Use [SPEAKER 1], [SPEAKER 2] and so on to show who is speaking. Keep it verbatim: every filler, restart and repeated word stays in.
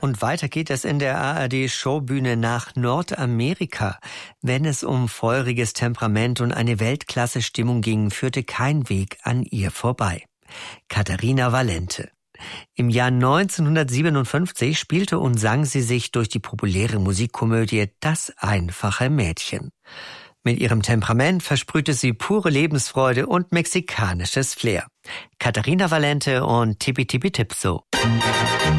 [SPEAKER 1] Und weiter geht es in der A R D-Showbühne nach Nordamerika. Wenn es um feuriges Temperament und eine Weltklasse-Stimmung ging, führte kein Weg an ihr vorbei. Caterina Valente. Im Jahr neunzehnhundertsiebenundfünfzig spielte und sang sie sich durch die populäre Musikkomödie Das einfache Mädchen. Mit ihrem Temperament versprühte sie pure Lebensfreude und mexikanisches Flair. Caterina Valente und Tipi Tipi Tipso.